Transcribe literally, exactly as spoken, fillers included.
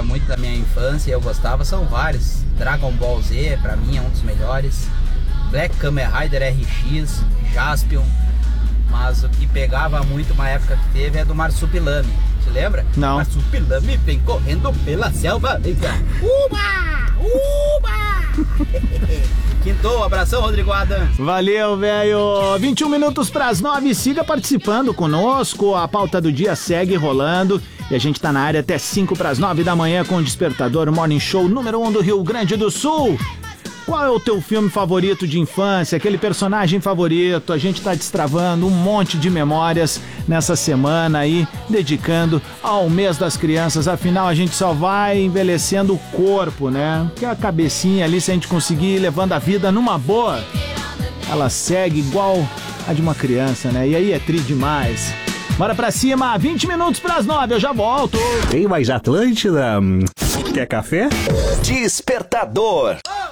muito da minha infância e eu gostava são vários. Dragon Ball Z, pra mim, é um dos melhores. Black Kamen Rider R X, Jaspion. Mas o que pegava muito uma época que teve é do Marsupilame. Te lembra? Não. Marsupilame vem correndo pela selva. Uba! Uba! Quintou, abração, Rodrigo Adams. Valeu, velho. vinte e um minutos para as nove. Siga participando conosco. A pauta do dia segue rolando. E a gente tá na área até cinco para as nove da manhã com o Despertador Morning Show número um do Rio Grande do Sul. Qual é o teu filme favorito de infância? Aquele personagem favorito? A gente tá destravando um monte de memórias nessa semana aí, dedicando ao mês das crianças. Afinal, a gente só vai envelhecendo o corpo, né? Porque a cabecinha ali, se a gente conseguir ir levando a vida numa boa, ela segue igual a de uma criança, né? E aí é tri demais. Bora pra cima, vinte minutos pras nove, eu já volto. Tem mais Atlântida? Quer café? Despertador.